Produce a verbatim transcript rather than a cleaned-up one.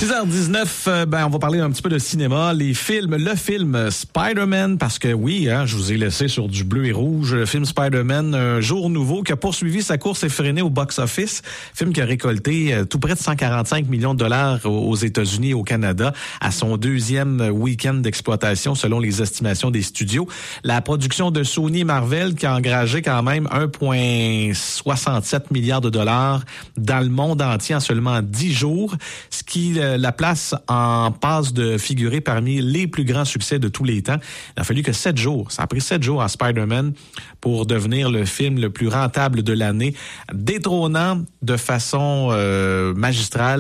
six heures dix-neuf, euh, ben, on va parler un petit peu de cinéma. Les films, le film Spider-Man, parce que oui, hein, je vous ai laissé sur du bleu et rouge. Le film Spider-Man, un jour nouveau, qui a poursuivi sa course effrénée au box-office. Film qui a récolté euh, tout près de cent quarante-cinq millions de dollars aux États-Unis et au Canada à son deuxième week-end d'exploitation, selon les estimations des studios. La production de Sony et Marvel qui a engagé quand même un virgule soixante-sept milliard de dollars dans le monde entier en seulement dix jours, ce qui euh, la place en passe de figurer parmi les plus grands succès de tous les temps. Il a fallu que sept jours, ça a pris sept jours à Spider-Man pour devenir le film le plus rentable de l'année, détrônant de façon euh, magistrale